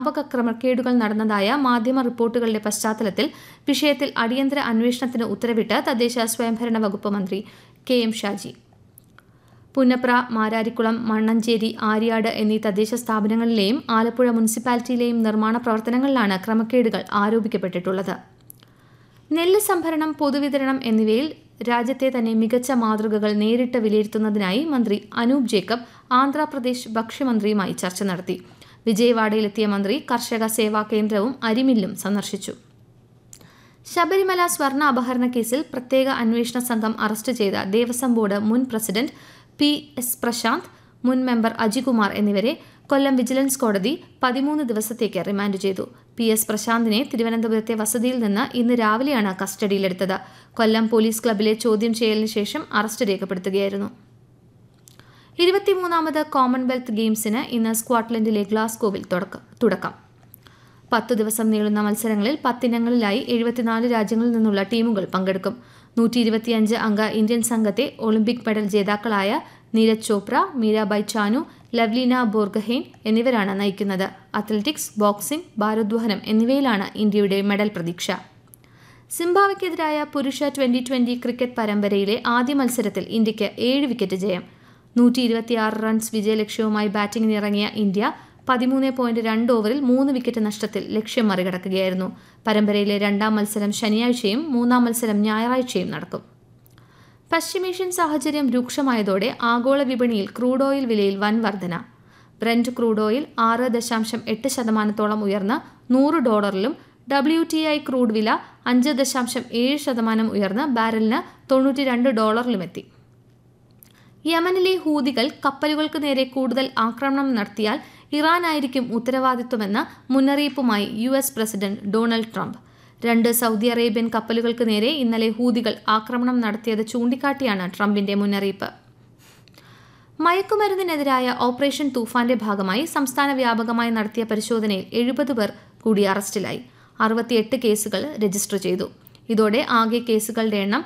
ക്രമക്കേടുകൾ നടന്നതായ മാധ്യമ റിപ്പോർട്ടുകളുടെ പശ്ചാത്തലത്തിൽ വിഷയത്തിൽ അടിയന്തര അന്വേഷണത്തിന് ഉത്തരവിട്ട് തദ്ദേശ സ്വയംഭരണ വകുപ്പ് മന്ത്രി കെ.എം. ഷാജി. പുന്നപ്ര, മാരാരിക്കുളം, മണ്ണഞ്ചേരി, ആര്യാട് എന്നീ തദ്ദേശ സ്ഥാപനങ്ങളിലെയും ആലപ്പുഴ മുനിസിപ്പാലിറ്റിയിലെയും നിർമ്മാണ പ്രവർത്തനങ്ങളിലാണ് ക്രമക്കേടുകൾ ആരോപിക്കപ്പെട്ടിട്ടുള്ളത്. നെല്ല് സംഭരണം, പൊതുവിതരണം എന്നിവയിൽ രാജ്യത്തെ തന്നെ മികച്ച മാതൃകകൾ നേരിട്ട് വിലയിരുത്തുന്നതിനായി മന്ത്രി അനൂപ് ജേക്കബ് ആന്ധ്രാപ്രദേശ് ഭക്ഷ്യമന്ത്രിയുമായി ചർച്ച നടത്തി. വിജയവാഡയിലെത്തിയ മന്ത്രി കർഷക സേവാ കേന്ദ്രവും അരിമില്ലും സന്ദർശിച്ചു. ശബരിമല സ്വർണ്ണ അപഹരണ കേസിൽ പ്രത്യേക അന്വേഷണ സംഘം അറസ്റ്റ് ചെയ്ത ദേവസ്വം ബോർഡ് മുൻ പ്രസിഡന്റ് പി.എസ്. പ്രശാന്ത്, മുൻ മെമ്പർ അജികുമാർ എന്നിവരെ കൊല്ലം വിജിലൻസ് കോടതി 13 ദിവസത്തേക്ക് റിമാൻഡ് ചെയ്തു. പി.എസ്. പ്രശാന്തിനെ തിരുവനന്തപുരത്തെ വസതിയിൽ നിന്ന് ഇന്ന് രാവിലെയാണ് കസ്റ്റഡിയിലെടുത്തത്. കൊല്ലം പോലീസ് ക്ലബിലെ ചോദ്യം ചെയ്യലിന് ശേഷം അറസ്റ്റ് രേഖപ്പെടുത്തുകയായിരുന്നു. 23ാമത് കോമൺവെൽത്ത് ഗെയിംസിന് ഇന്ന് സ്കോട്ട്ലൻഡിലെ ഗ്ലാസ്ഗോവിൽ തുടക്കം. 10 ദിവസം നീളുന്ന മത്സരങ്ങളിൽ 10 ഇനങ്ങളിലായി 74 രാജ്യങ്ങളിൽ നിന്നുള്ള ടീമുകൾ പങ്കെടുക്കും. 125 അംഗ ഇന്ത്യൻ സംഘത്തെ ഒളിമ്പിക് മെഡൽ ജേതാക്കളായ നീരജ് ചോപ്ര, മീരാബായ് ചാനു, ലവ്ലീന ബോർഗഹെയ്ൻ എന്നിവരാണ് നയിക്കുന്നത്. അത്ലറ്റിക്സ്, ബോക്സിംഗ്, ഭാരോദ്വഹനം എന്നിവയിലാണ് ഇന്ത്യയുടെ മെഡൽ പ്രതീക്ഷ. സിംബാബ്വെക്കെതിരായ പുരുഷ 2020 ക്രിക്കറ്റ് പരമ്പരയിലെ ആദ്യ മത്സരത്തിൽ ഇന്ത്യയ്ക്ക് 7 വിക്കറ്റ് ജയം. 126 റൺസ് വിജയലക്ഷ്യവുമായി ബാറ്റിംഗിനിറങ്ങിയ ഇന്ത്യ 13.2 ഓവറിൽ 3 വിക്കറ്റ് നഷ്ടത്തിൽ ലക്ഷ്യം മറികടക്കുകയായിരുന്നു. പരമ്പരയിലെ രണ്ടാം മത്സരം ശനിയാഴ്ചയും മൂന്നാം മത്സരം ഞായറാഴ്ചയും നടക്കും. പശ്ചിമേഷ്യൻ സാഹചര്യം രൂക്ഷമായതോടെ ആഗോള വിപണിയിൽ ക്രൂഡ് ഓയിൽ വിലയിൽ വൻ വർധന. ബ്രന്റ് ക്രൂഡ് ഓയിൽ 6.8% ഉയർന്ന് $100 WTI ക്രൂഡ് വില 5.7% ഉയർന്ന് ബാരലിന് $92 യമനിലെ ഹൂതികൾ കപ്പലുകൾക്ക് നേരെ കൂടുതൽ ആക്രമണം നടത്തിയാൽ ഇറാനായിരിക്കും ഉത്തരവാദിത്വമെന്ന മുന്നറിയിപ്പുമായി US president Donald Trump. 2 Saudi Arabian കപ്പലുകൾക്ക് നേരെ ഇന്നലെ ഹൂതികൾ ആക്രമണം നടത്തിയത് ചൂണ്ടിക്കാട്ടിയാണ് ട്രംപിന്റെ മുന്നറിയിപ്പ്. മയക്കുമരുന്നിനെതിരായ ഓപ്പറേഷൻ തൂഫാന്റെ ഭാഗമായി സംസ്ഥാന വ്യാപകമായി നടത്തിയ പരിശോധനയിൽ 70 പേർ കൂടി അറസ്റ്റിലായി. 68 കേസുകൾ രജിസ്റ്റർ ചെയ്തു. ഇതോടെ ആകെ കേസുകളുടെ എണ്ണം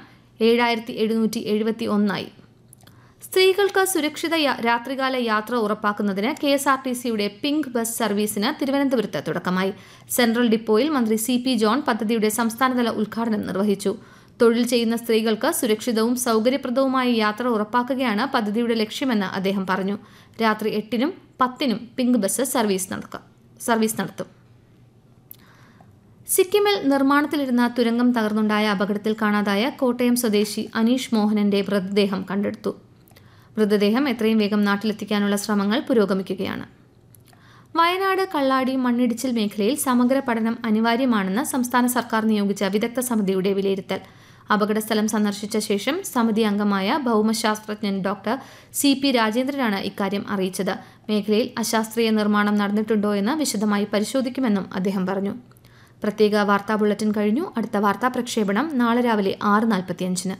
7771 സ്ത്രീകൾക്ക് സുരക്ഷിത രാത്രികാല യാത്ര ഉറപ്പാക്കുന്നതിന് KSRTCയുടെ പിങ്ക് ബസ് സർവീസിന് തിരുവനന്തപുരത്ത് തുടക്കമായി. സെൻട്രൽ ഡിപ്പോയിൽ മന്ത്രി CP ജോൺ പദ്ധതിയുടെ സംസ്ഥാനതല ഉദ്ഘാടനം നിർവഹിച്ചു. തൊഴിൽ ചെയ്യുന്ന സ്ത്രീകൾക്ക് സുരക്ഷിതവും സൗകര്യപ്രദവുമായ യാത്ര ഉറപ്പാക്കുകയാണ് പദ്ധതിയുടെ ലക്ഷ്യമെന്ന് അദ്ദേഹം പറഞ്ഞു. രാത്രി 8നും 10നും പിങ്ക് ബസ് സർവീസ് നടത്തും. സിക്കിമിൽ നിർമ്മാണത്തിലിരുന്ന തുരങ്കം തകർന്നുണ്ടായ അപകടത്തിൽ കാണാതായ കോട്ടയം സ്വദേശി അനീഷ് മോഹനന്റെ മൃതദേഹം കണ്ടെടുത്തു. മൃതദേഹം എത്രയും വേഗം നാട്ടിലെത്തിക്കാനുള്ള ശ്രമങ്ങൾ പുരോഗമിക്കുകയാണ്. വയനാട് കള്ളാടി മണ്ണിടിച്ചിൽ മേഖലയിൽ സമഗ്ര പഠനം അനിവാര്യമാണെന്ന് സംസ്ഥാന സർക്കാർ നിയോഗിച്ച വിദഗ്ധ സമിതിയുടെ വിലയിരുത്തൽ. അപകടസ്ഥലം സന്ദർശിച്ച ശേഷം സമിതി അംഗമായ ഭൗമശാസ്ത്രജ്ഞൻ ഡോക്ടർ CP രാജേന്ദ്രനാണ് ഇക്കാര്യം അറിയിച്ചത്. മേഖലയിൽ അശാസ്ത്രീയ നിർമ്മാണം നടന്നിട്ടുണ്ടോ എന്ന് വിശദമായി പരിശോധിക്കുമെന്നും അദ്ദേഹം പറഞ്ഞു. പ്രത്യേക വാർത്താ ബുള്ളറ്റിൻ കഴിഞ്ഞു. അടുത്ത വാർത്താ പ്രക്ഷേപണം നാളെ രാവിലെ 6:45.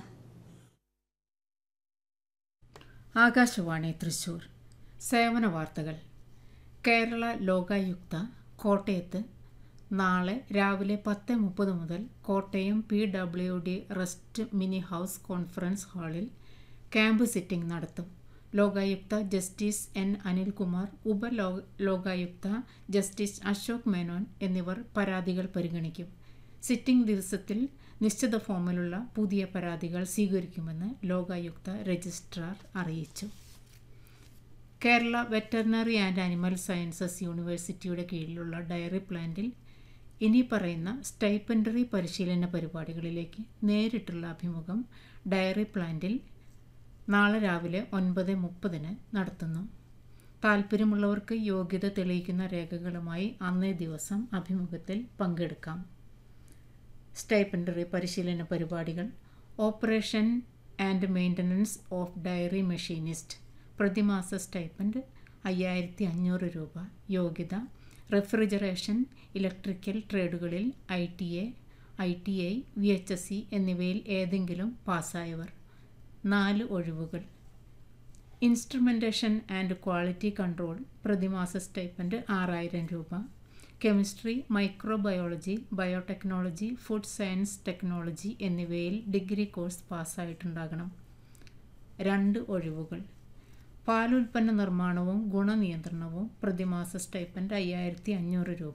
ആകാശവാണി തൃശൂർ. സേവന വാർത്തകൾ. കേരള ലോകായുക്ത കോട്ടയത്ത് നാളെ രാവിലെ 10:30 മുതൽ Kottayam PWD rest mini house conference ഹാളിൽ ക്യാമ്പ് സിറ്റിംഗ് നടത്തും. Lokayukta justice N. Anilkumar, Lokayukta justice Ashok Menon എന്നിവർ പരാതികൾ പരിഗണിക്കും. സിറ്റിംഗ് ദിവസത്തിൽ നിശ്ചിത ഫോമിലുള്ള പുതിയ പരാതികൾ സ്വീകരിക്കുമെന്ന് ലോകായുക്ത രജിസ്ട്രാർ അറിയിച്ചു. Kerala veterinary and animal sciences യൂണിവേഴ്സിറ്റിയുടെ കീഴിലുള്ള ഡയറി പ്ലാന്റിൽ ഇനി പറയുന്ന സ്റ്റൈപ്പൻഡറി പരിശീലന പരിപാടികളിലേക്ക് നേരിട്ടുള്ള അഭിമുഖം ഡയറി പ്ലാന്റിൽ നാളെ രാവിലെ 9:30 നടത്തുന്നു. താൽപ്പര്യമുള്ളവർക്ക് യോഗ്യത തെളിയിക്കുന്ന രേഖകളുമായി അന്നേ ദിവസം അഭിമുഖത്തിൽ പങ്കെടുക്കാം. സ്റ്റൈപ്പൻഡറി പരിശീലന പരിപാടികൾ: operation and maintenance of diary machinist, പ്രതിമാസ സ്റ്റൈപ്പൻഡ് 5500 രൂപ. യോഗ്യത: റെഫ്രിജറേഷൻ, ഇലക്ട്രിക്കൽ ട്രേഡുകളിൽ ITI, VHSC എന്നിവയിൽ ഏതെങ്കിലും പാസ്സായവർ. 4 ഒഴിവുകൾ. ഇൻസ്ട്രുമെൻറ്റേഷൻ ആൻഡ് ക്വാളിറ്റി കൺട്രോൾ, പ്രതിമാസ സ്റ്റൈപ്പൻഡ് 6000 രൂപ. Chemistry, microbiology, biotechnology, food science technology എന്നിവയിൽ ഡിഗ്രി കോഴ്സ് പാസ്സായിട്ടുണ്ടാകണം. 2 ഒഴിവുകൾ. പാലുൽപ്പന്ന നിർമ്മാണവും ഗുണനിയന്ത്രണവും പ്രതിമാസ സ്റ്റൈപ്പൻഡ് 5500 രൂപ.